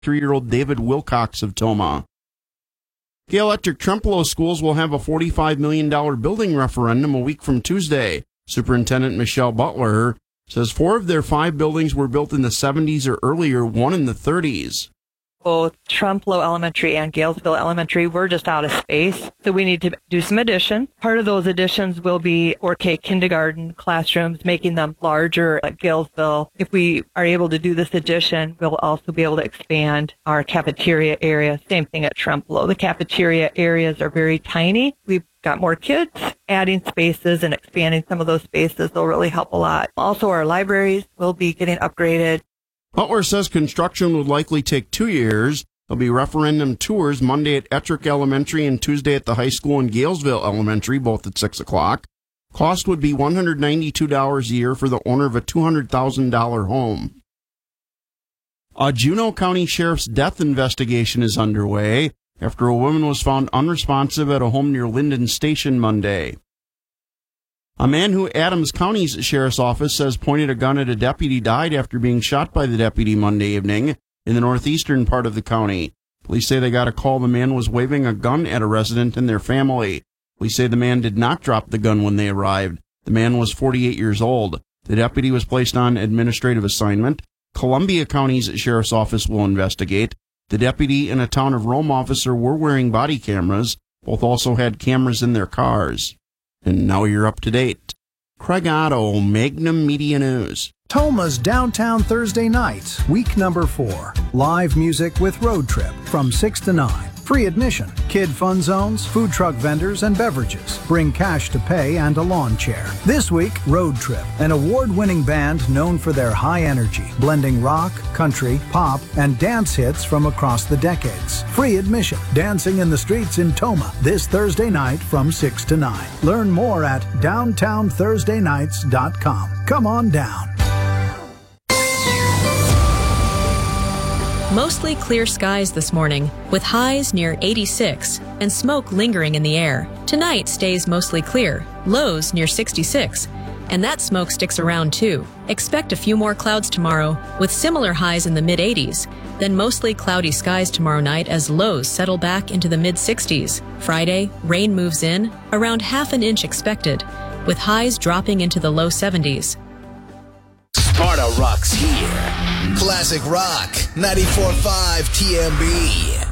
3-year-old David Wilcox of Tomah. Gale Electric Trempealeau schools will have a $45 million building referendum a week from Tuesday. Superintendent Michelle Butler says 4 of their 5 buildings were built in the 70s or earlier, 1 in the 30s. Both Trempealeau Elementary and Galesville Elementary were just out of space, so we need to do some additions. Part of those additions will be 4K kindergarten classrooms, making them larger at Galesville. If we are able to do this addition, we'll also be able to expand our cafeteria area. Same thing at Trempealeau. The cafeteria areas are very tiny. We've got more kids. Adding spaces and expanding some of those spaces will really help a lot. Also, our libraries will be getting upgraded. Butler says construction would likely take 2 years. There'll be referendum tours Monday at Ettrick Elementary and Tuesday at the high school in Galesville Elementary, both at 6 o'clock. Cost would be $192 a year for the owner of a $200,000 home. A Juneau County Sheriff's death investigation is underway after a woman was found unresponsive at a home near Linden Station Monday. A man who Adams County's Sheriff's Office says pointed a gun at a deputy died after being shot by the deputy Monday evening in the northeastern part of the county. Police say they got a call the man was waving a gun at a resident and their family. Police say the man did not drop the gun when they arrived. The man was 48 years old. The deputy was placed on administrative assignment. Columbia County's Sheriff's Office will investigate. The deputy and a Town of Rome officer were wearing body cameras. Both also had cameras in their cars. And now you're up to date. Craig Otto, Magnum Media News. Tomah's Downtown Thursday Nights, week number 4. Live music with Road Trip from 6 to 9. Free admission, kid fun zones, food truck vendors, and beverages. Bring cash to pay and a lawn chair. This week, Road Trip, an award-winning band known for their high energy, blending rock, country, pop, and dance hits from across the decades. Free admission, dancing in the streets in Tomah this Thursday night from 6 to 9. Learn more at downtownthursdaynights.com. Come on down. Mostly clear skies this morning, with highs near 86 and smoke lingering in the air. Tonight stays mostly clear, lows near 66, and that smoke sticks around too. Expect a few more clouds tomorrow, with similar highs in the mid-80s, then mostly cloudy skies tomorrow night as lows settle back into the mid-60s. Friday, rain moves in, around half an inch expected, with highs dropping into the low 70s. Sparta rocks here. Classic Rock, 94.5 TMB.